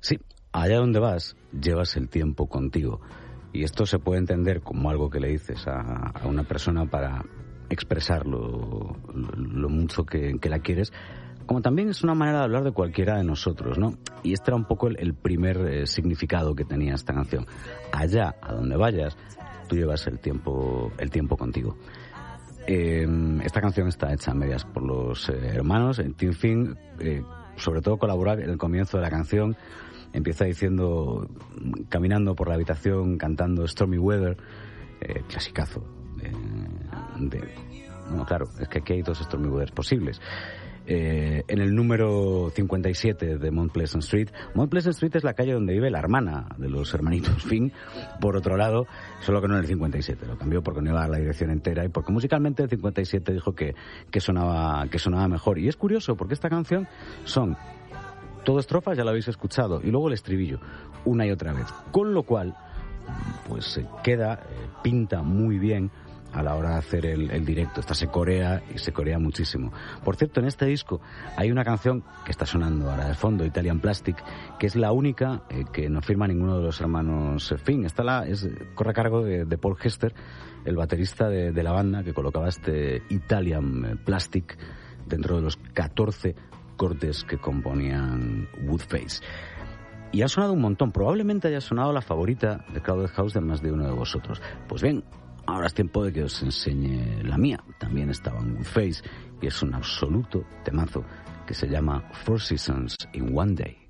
Sí, allá donde vas, llevas el tiempo contigo. Y esto se puede entender como algo que le dices a una persona para expresar lo mucho que la quieres, como también es una manera de hablar de cualquiera de nosotros, ¿no? Y este era un poco el primer significado que tenía esta canción. Allá, a donde vayas, tú llevas el tiempo contigo. Esta canción está hecha a medias por los hermanos. Tim Finn, sobre todo, colabora en el comienzo de la canción. Empieza diciendo, caminando por la habitación, cantando Stormy Weather, clasicazo. Bueno, claro, es que aquí hay dos Stormy Weathers posibles. En el número 57 de Mount Pleasant Street. Mount Pleasant Street es la calle donde vive la hermana de los hermanitos Finn, por otro lado, solo que no en el 57, lo cambió porque no iba a dar la dirección entera y porque musicalmente el 57 dijo que sonaba mejor. Y es curioso porque esta canción son todo estrofas, ya lo habéis escuchado, y luego el estribillo, una y otra vez, con lo cual pues pinta muy bien a la hora de hacer el directo. Esta se corea y se corea muchísimo. Por cierto, en este disco hay una canción que está sonando ahora de fondo, Italian Plastic, que es la única que no firma ninguno de los hermanos Finn. Corre a cargo de Paul Hester, el baterista de la banda, que colocaba este Italian Plastic dentro de los 14 cortes que componían Woodface. Y ha sonado un montón. Probablemente haya sonado la favorita de Crowded House de más de uno de vosotros. Pues bien, ahora es tiempo de que os enseñe la mía. También estaba en Woodface y es un absoluto temazo que se llama Four Seasons in One Day.